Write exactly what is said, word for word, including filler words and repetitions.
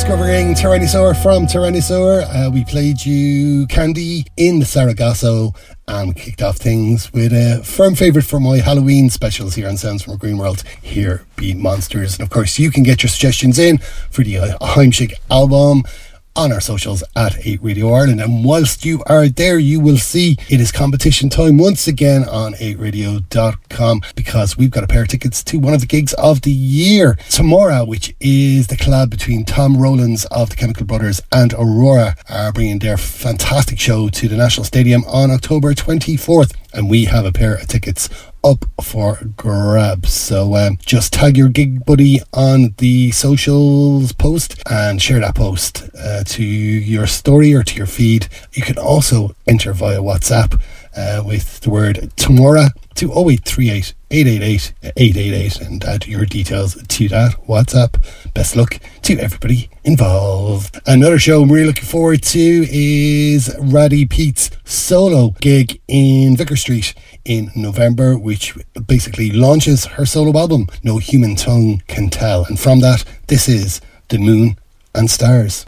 discovering Tyrannosaur from Tyrannosaur. Uh, we played you Candy in the Sargasso and we kicked off things with a firm favourite for my Halloween specials here on Sounds from a Green World. Here be Monsters. And of course you can get your suggestions in for the Heimschick album on our socials at eight Radio Ireland. And whilst you are there, you will see it is competition time once again on eight radio dot com, because we've got a pair of tickets to one of the gigs of the year tomorrow, which is the collab between Tom Rowlands of the Chemical Brothers and Aurora, are bringing their fantastic show to the National Stadium on October twenty-fourth. And we have a pair of tickets up for grabs. So um, just tag your gig buddy on the socials post and share that post uh, to your story or to your feed. You can also enter via WhatsApp uh, with the word Tomorrow to oh eight three eight, eight eight eight, eight eight eight and add your details to that WhatsApp. Best luck to everybody involved. Another show I'm really looking forward to is Raddy Pete's solo gig in Vicar Street in November, which basically launches her solo album No Human Tongue Can Tell. And from that, this is The Moon and Stars.